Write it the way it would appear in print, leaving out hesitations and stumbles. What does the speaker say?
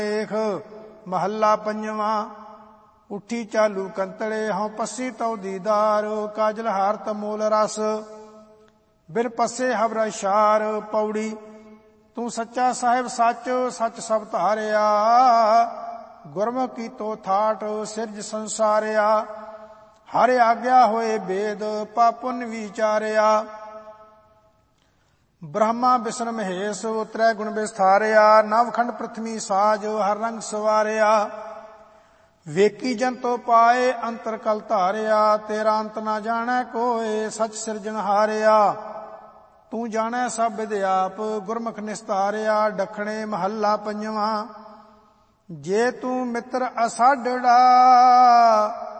ਦੇਖ ਮਹੱਲਾ ਪੰਜਵਾਂ। ਉੱਠੀ ਚਾਲੂ ਕੰਤੜੇ ਹਉ ਪੱਸੀ ਤਉ ਦੀਦਾਰ, ਕਾਜਲ ਹਾਰਤ ਮੂਲ ਰਸ ਬਿਨ ਪੱਸੇ ਹਵ ਇਸ਼ਾਰ। ਪੌੜੀ ਤੂੰ ਸੱਚਾ ਸਾਹਿਬ ਸੱਚ, ਸੱਚ ਸਭ ਧਾਰਿਆ, ਗੁਰਮੁਖ ਕੀਤੋ ਥਾਟ ਸਿਰਜ ਸੰਸਾਰਿਆ। ਹਰਿ ਆਗਿਆ ਹੋਏ ਬੇਦ ਪਾਪ ਪੁੰਨ ਵਿਚਾਰਿਆ, ਬ੍ਰਹਮਾ ਵਿਸ਼ਨ ਮਹੇਸ਼ ਉਤਰੈ ਗੁਣ ਵਿਸਥਾਰਿਆ। ਨਵਖੰਡ ਪ੍ਰਥਮੀ ਸਾਜ ਹਰ ਰੰਗ ਸਵਾਰਿਆ, ਵੇਖੀ ਜੰਤੋ ਪਾਏ ਅੰਤਰ ਕਲ ਧਾਰਿਆ। ਤੇਰਾ ਅੰਤ ਨਾ ਜਾਣੈ ਕੋਇ ਸਚ ਸਿਰਜਣਹਾਰਿਆ, ਤੂੰ ਜਾਣੈ ਸਭ ਵਿਦ ਆਪ ਗੁਰਮੁਖ ਨਿਸਤਾਰਿਆ। ਡਖਣੇ ਮਹੱਲਾ ਪੰਜਵਾਂ। ਜੇ ਤੂੰ ਮਿੱਤਰ ਅਸਾਢੜਾ,